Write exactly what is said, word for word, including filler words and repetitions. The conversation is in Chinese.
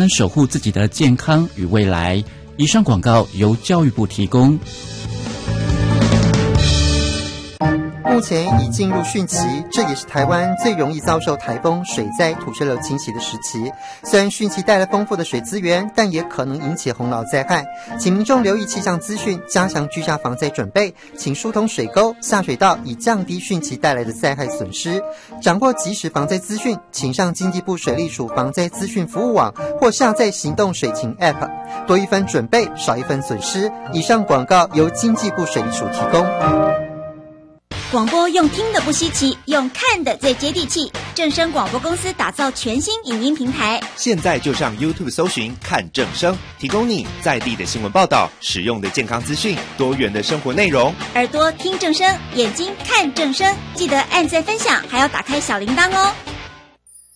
能守护自己的健康与未来。以上广告由教育部提供。 目前已进入汛期，这也是台湾最容易遭受台风、水灾、土石流侵袭的时期。虽然汛期带来丰富的水资源，但也可能引起洪涝灾害，请民众留意气象资讯，加强居家防灾准备，请疏通水沟、下水道，以降低汛期带来的灾害损失。掌握即时防灾资讯，请上经济部水利署防灾资讯服务网或下载行动水情 App， 多一分准备，少一分损失。以上广告由经济部水利署提供。 广播用听的不稀奇，用看的最接地气。正声广播公司打造全新影音平台， 现在就上 YouTube 搜寻看正声，提供你在地的新闻报道、实用的健康资讯、多元的生活内容。 耳朵听正声，眼睛看正声，记得按赞分享，还要打开小铃铛哦。